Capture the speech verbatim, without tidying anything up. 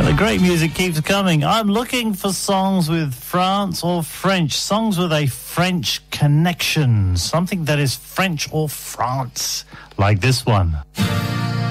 And the great music keeps coming. I'm looking for songs with France or French, songs with a French connection, something that is French or France, like this one.